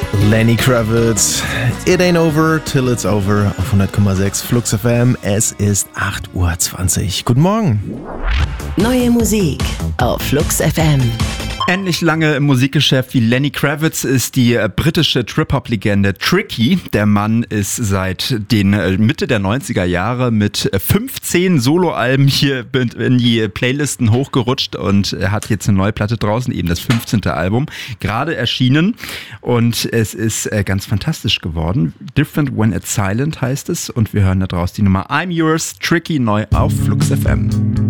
Lenny Kravitz, It Ain't Over Till It's Over auf 100,6 Flux FM. Es ist 8:20 Uhr. Guten Morgen. Neue Musik auf Flux FM. Ähnlich lange im Musikgeschäft wie Lenny Kravitz ist die britische Trip-Hop-Legende Tricky. Der Mann ist seit den Mitte der 90er Jahre mit 15 Soloalben hier in die Playlisten hochgerutscht und er hat jetzt eine neue Platte draußen, eben das 15. Album, gerade erschienen und es ist ganz fantastisch geworden. Different When It's Silent heißt es und wir hören da draus die Nummer I'm Yours, Tricky, neu auf Flux FM.